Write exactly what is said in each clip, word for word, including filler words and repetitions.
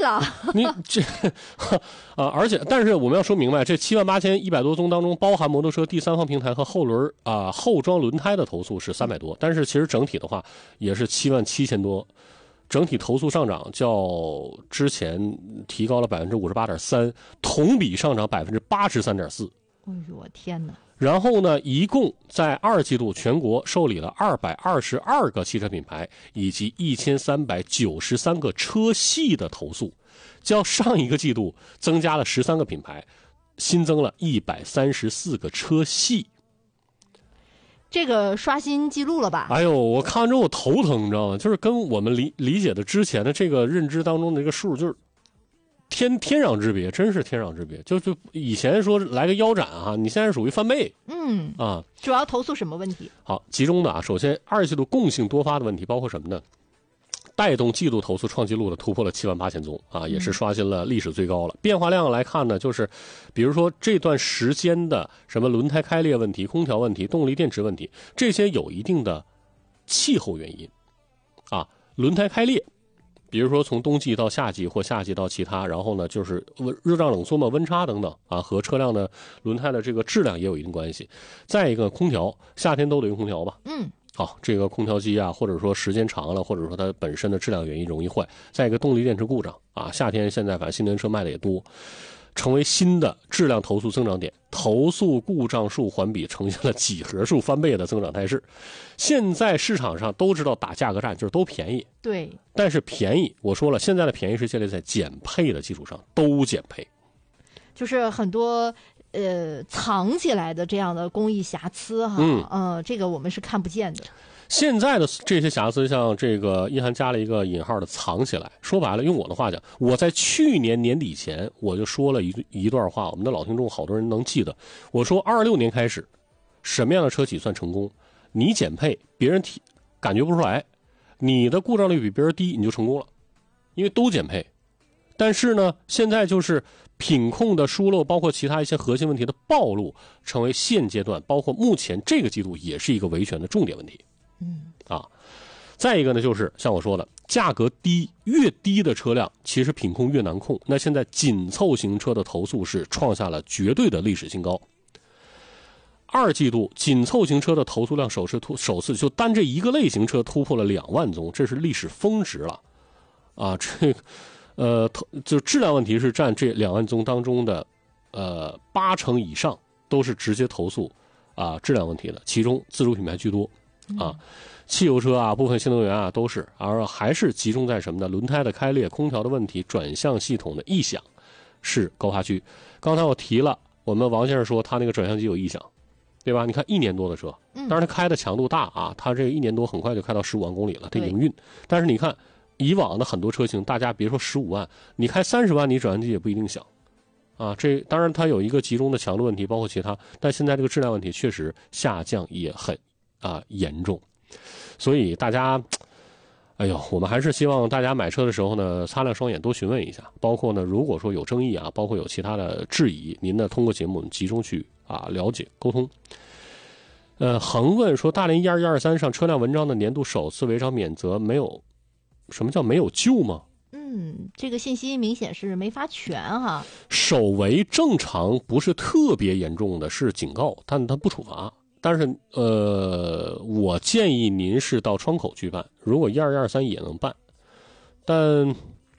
了。 你这啊，而且但是我们要说明白，这七万八千一百多宗当中，包含摩托车第三方平台和后轮啊后装轮胎的投诉是三百多，但是其实整体的话也是七万七千多。整体投诉上涨较之前提高了百分之五十八点三，同比上涨百分之八十三点四。 哎呦我天哪！ 然后呢，一共在二季度全国受理了二百二十二个汽车品牌以及一千三百九十三个车系的投诉，较上一个季度增加了十三个品牌，新增了一百三十四个车系。 这个刷新记录了吧？ 哎呦，我看完之后我头疼，你知道吗？就是跟我们理理解的之前的这个认知当中的这个数，就是天天壤之别，真是天壤之别。就就以前说来个腰斩啊，你现在属于翻倍。 嗯啊， 主要投诉什么问题？ 好，集中的啊，首先二季度共性多发的问题包括什么呢？带动季度投诉创纪录的突破了七万八千宗啊，也是刷新了历史最高了。嗯、变化量来看呢，就是比如说这段时间的什么轮胎开裂问题、空调问题、动力电池问题，这些有一定的气候原因啊。轮胎开裂，比如说从冬季到夏季或夏季到其他，然后呢就是温热胀冷缩嘛、温差等等啊，和车辆的轮胎的这个质量也有一定关系。再一个，空调，夏天都得用空调吧？嗯。好，这个空调机啊，或者说时间长了，或者说它本身的质量原因容易坏。再一个，动力电池故障啊，夏天现在反正新能源车卖的也多，成为新的质量投诉增长点，投诉故障数环比呈现了几何数翻倍的增长态势。现在市场上都知道打价格战，就是都便宜， 对， 但是便宜，我说了，现在的便宜是建立在减配的基础上，都减配， 就是很多。呃，藏起来的这样的工艺瑕疵哈， 嗯， 呃，这个我们是看不见的。 现在的这些瑕疵，像这个一涵加了一个引号的藏起来，说白了，用我的话讲，我在去年年底前我就说了一一段话，我们的老听众好多人能记得。我说二六年开始，什么样的车企算成功？你减配，别人提感觉不出来，你的故障率比别人低，你就成功了，因为都减配。但是呢，现在就是品控的疏漏，包括其他一些核心问题的暴露，成为现阶段，包括目前这个季度也是一个维权的重点问题。 嗯啊，再一个呢，就是像我说的，价格低越低的车辆，其实品控越难控。那现在紧凑型车的投诉是创下了绝对的历史新高。二季度紧凑型车的投诉量首次突首次就单这一个类型车突破了两万宗，这是历史峰值了。啊，这个。呃，就质量问题是占这两万宗当中的，呃八成以上都是直接投诉啊质量问题的，其中自主品牌居多啊，汽油车啊、部分新能源啊都是，而还是集中在什么呢？轮胎的开裂、空调的问题、转向系统的异响是高发区。刚才我提了，我们王先生说他那个转向机有异响，对吧？你看一年多的车，当然他开的强度大啊，他这一年多很快就开到十五万公里了，他营运，但是你看。以往的很多车型，大家别说十五万，你开三十万，你转向机也不一定响，啊，这当然它有一个集中的强度问题，包括其他，但现在这个质量问题确实下降也很啊严重，所以大家，哎呦，我们还是希望大家买车的时候呢，擦亮双眼，多询问一下，包括呢，如果说有争议啊，包括有其他的质疑，您呢通过节目集中去啊了解沟通。呃，恒问说，大连一二一二三上车辆文章的年度首次违章免责没有。什么叫没有救吗？ 嗯，这个信息明显是没发全哈。 首违正常不是特别严重的，是警告，但它不处罚。但是呃，我建议您是到窗口去办，如果一二一二三也能办，但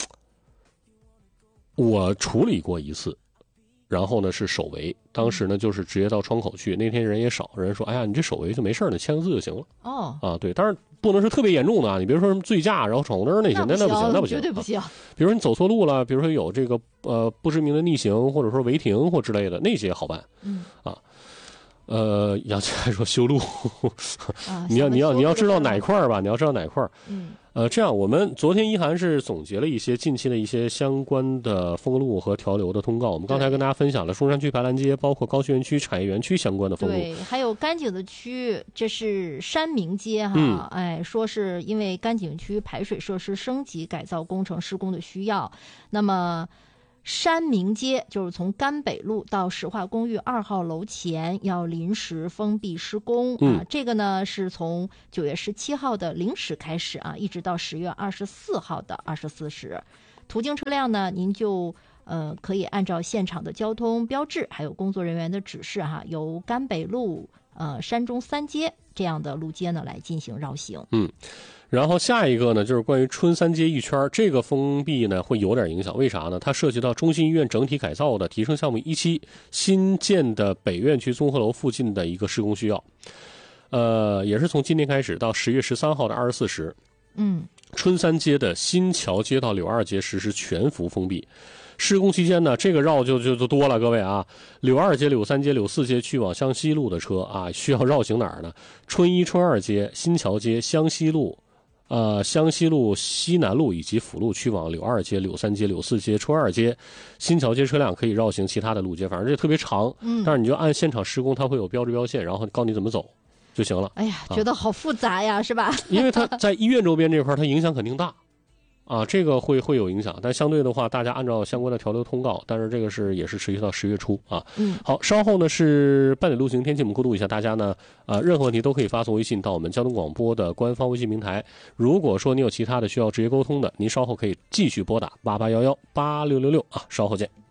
我处理过一次，然后呢是首违，当时呢就是直接到窗口去，那天人也少，人说哎呀你这首违就没事，你签个字就行了。哦，啊对，当然不能是特别严重的啊，你比如说什么醉驾然后闯红灯那些，那那不行，那不行， 绝对不行。 比如说你走错路了，比如说有这个呃不知名的逆行，或者说违停或之类的，那些好办。嗯啊。呃，杨姐还说修路，啊、你要你要你要知道哪块吧？你要知道哪块。嗯，呃，这样我们昨天一涵是总结了一些近期的一些相关的封路和调流的通告。我们刚才跟大家分享了中山区白兰街，包括高新园区产业园区相关的封路。 对，还有甘井的区，这是山明街哈，嗯、哎，说是因为甘井区排水设施升级改造工程施工的需要，那么。山明街就是从甘北路到石化公寓二号楼前要临时封闭施工、嗯、啊，这个呢是从九月十七号的零时开始啊，一直到十月二十四号的二十四时。 途经车辆呢，您就呃可以按照现场的交通标志，还有工作人员的指示哈，由甘北路、呃山中三街这样的路街呢来进行绕行。 嗯。然后下一个呢，就是关于春三街一圈，这个封闭呢会有点影响，为啥呢？它涉及到中心医院整体改造的提升项目一期新建的北院区综合楼附近的一个施工需要，呃，也是从今天开始到十月十三号的二十四时， 嗯， 春三街的新桥街到柳二街实施全幅封闭。施工期间呢，这个绕就就就多了，各位啊，柳二街、柳三街、柳四街去往湘西路的车啊，需要绕行哪儿呢？春一、春二街、新桥街、湘西路。呃，湘西路、西南路以及辅路去往柳二街、柳三街、柳四街、春二街、新桥街车辆可以绕行其他的路街，反正这特别长。嗯，但是你就按现场施工，它会有标志标线，然后告诉你怎么走就行了。 哎呀，觉得好复杂呀，啊、是吧？ 因为它在医院周边这块，它影响肯定大。啊，这个会会有影响，但相对的话，大家按照相关的调流通告，但是这个是也是持续到十月初啊。 嗯， 好，稍后呢是半点路行天气，我们过渡一下，大家呢呃任何问题都可以发送微信到我们交通广播的官方微信平台。如果说你有其他的需要直接沟通的，您稍后可以继续拨打八八幺幺八六六六啊，稍后见。